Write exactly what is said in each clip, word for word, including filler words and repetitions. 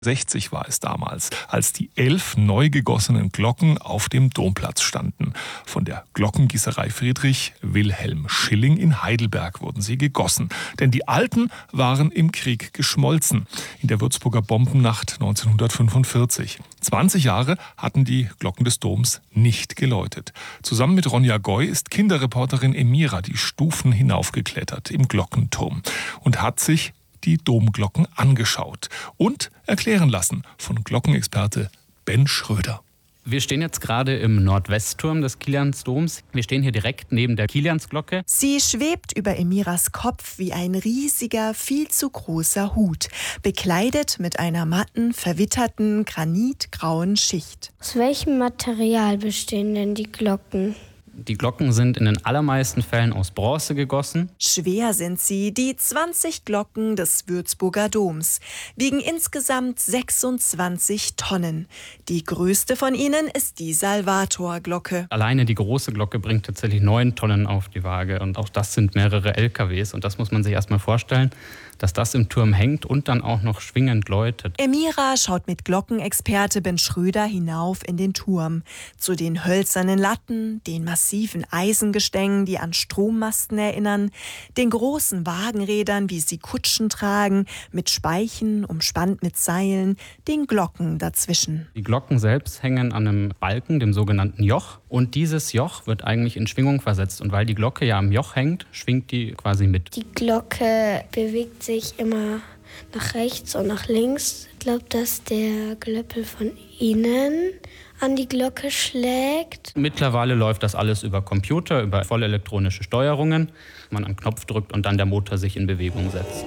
sechzig war es damals, als die elf neu gegossenen Glocken auf dem Domplatz standen. Von der Glockengießerei Friedrich Wilhelm Schilling in Heidelberg wurden sie gegossen. Denn die alten waren im Krieg geschmolzen, in der Würzburger Bombennacht neunzehnhundertfünfundvierzig. zwanzig Jahre hatten die Glocken des Doms nicht geläutet. Zusammen mit Ronja Goy ist Kinderreporterin Emira die Stufen hinaufgeklettert im Glockenturm und hat sich die Domglocken angeschaut und erklären lassen von Glockenexperte Ben Schröder. Wir stehen jetzt gerade im Nordwestturm des Kiliansdoms. Wir stehen hier direkt neben der Kiliansglocke. Sie schwebt über Emiras Kopf wie ein riesiger, viel zu großer Hut, bekleidet mit einer matten, verwitterten, granitgrauen Schicht. Aus welchem Material bestehen denn die Glocken? Die Glocken sind in den allermeisten Fällen aus Bronze gegossen. Schwer sind sie, die zwanzig Glocken des Würzburger Doms, wiegen insgesamt sechsundzwanzig Tonnen. Die größte von ihnen ist die Salvator-Glocke. Alleine die große Glocke bringt tatsächlich neun Tonnen auf die Waage. Und auch das sind mehrere L K Ws. Und das muss man sich erst mal vorstellen, dass das im Turm hängt und dann auch noch schwingend läutet. Emira schaut mit Glockenexperte Ben Schröder hinauf in den Turm. Zu den hölzernen Latten, den massiven Eisengestängen, die an Strommasten erinnern, den großen Wagenrädern, wie sie Kutschen tragen, mit Speichen, umspannt mit Seilen, den Glocken dazwischen. Die Glocken selbst hängen an einem Balken, dem sogenannten Joch. Und dieses Joch wird eigentlich in Schwingung versetzt. Und weil die Glocke ja am Joch hängt, schwingt die quasi mit. Die Glocke bewegt sich immer nach rechts und nach links. Ich glaube, dass der Glöppel von innen an die Glocke schlägt. Mittlerweile läuft das alles über Computer, über vollelektronische Steuerungen. Man einen Knopf drückt und dann der Motor sich in Bewegung setzt.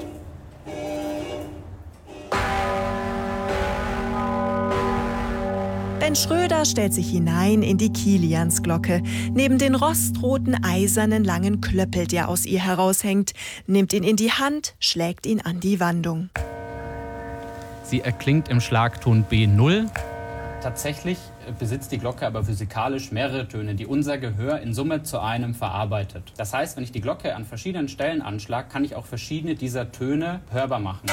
Ben Schröder stellt sich hinein in die Kiliansglocke. Neben den rostroten, eisernen, langen Klöppel, der aus ihr heraushängt, nimmt ihn in die Hand, schlägt ihn an die Wandung. Sie erklingt im Schlagton B null. Tatsächlich besitzt die Glocke aber physikalisch mehrere Töne, die unser Gehör in Summe zu einem verarbeitet. Das heißt, wenn ich die Glocke an verschiedenen Stellen anschlage, kann ich auch verschiedene dieser Töne hörbar machen.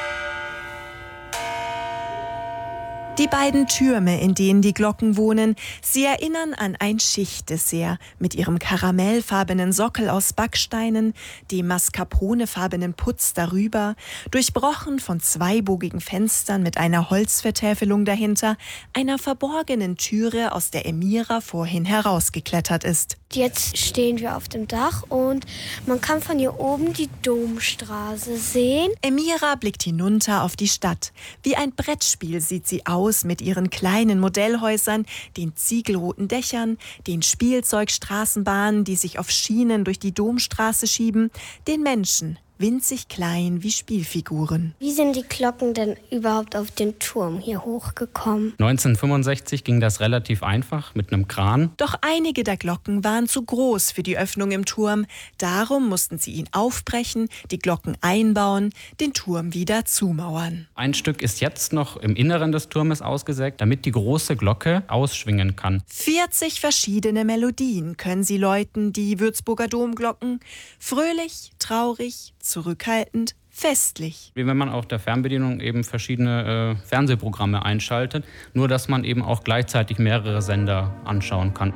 Die beiden Türme, in denen die Glocken wohnen, sie erinnern an ein Schichtdessert mit ihrem karamellfarbenen Sockel aus Backsteinen, dem mascarponefarbenen Putz darüber, durchbrochen von zweibogigen Fenstern mit einer Holzvertäfelung dahinter, einer verborgenen Türe, aus der Emira vorhin herausgeklettert ist. Jetzt stehen wir auf dem Dach und man kann von hier oben die Domstraße sehen. Emira blickt hinunter auf die Stadt. Wie ein Brettspiel sieht sie aus mit ihren kleinen Modellhäusern, den ziegelroten Dächern, den Spielzeugstraßenbahnen, die sich auf Schienen durch die Domstraße schieben, den Menschen, winzig klein wie Spielfiguren. Wie sind die Glocken denn überhaupt auf den Turm hier hochgekommen? neunzehnhundertfünfundsechzig ging das relativ einfach mit einem Kran. Doch einige der Glocken waren zu groß für die Öffnung im Turm. Darum mussten sie ihn aufbrechen, die Glocken einbauen, den Turm wieder zumauern. Ein Stück ist jetzt noch im Inneren des Turmes ausgesägt, damit die große Glocke ausschwingen kann. vierzig verschiedene Melodien können sie läuten, die Würzburger Domglocken. Fröhlich, traurig, zurückhaltend, festlich. Wie wenn man auf der Fernbedienung eben verschiedene äh, Fernsehprogramme einschaltet, nur dass man eben auch gleichzeitig mehrere Sender anschauen kann.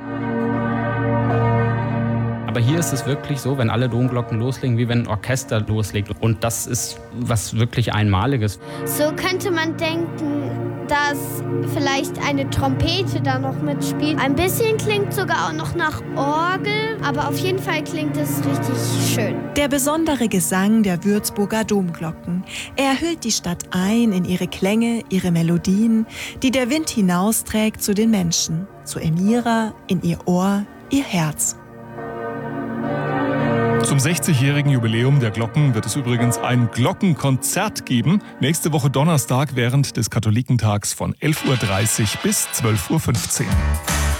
Aber hier ist es wirklich so, wenn alle Domglocken loslegen, wie wenn ein Orchester loslegt. Und das ist was wirklich Einmaliges. So könnte man denken, dass vielleicht eine Trompete da noch mitspielt. Ein bisschen klingt sogar auch noch nach Orgel, aber auf jeden Fall klingt es richtig schön. Der besondere Gesang der Würzburger Domglocken. Er hüllt die Stadt ein in ihre Klänge, ihre Melodien, die der Wind hinausträgt zu den Menschen, zu Emira, in ihr Ohr, ihr Herz. Zum sechzigjährigen Jubiläum der Glocken wird es übrigens ein Glockenkonzert geben. Nächste Woche Donnerstag während des Katholikentags von elf Uhr dreißig bis zwölf Uhr fünfzehn.